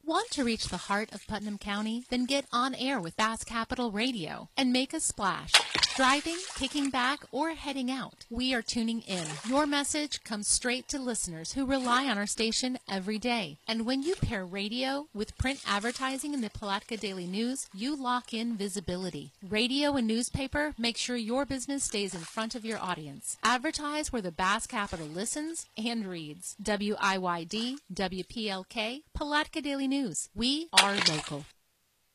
Want to reach the heart of Putnam County? Then get on air with Bass Capital Radio and make a splash. Driving, kicking back, or heading out, we are tuning in. Your message comes straight to listeners who rely on our station every day. And when you pair radio with print advertising in the Palatka Daily News, you lock in visibility. Radio and newspaper make sure your business stays in front of your audience. Advertise where the Bass Capital listens and reads. WIYD, WPLK, Palatka Daily News. We are local.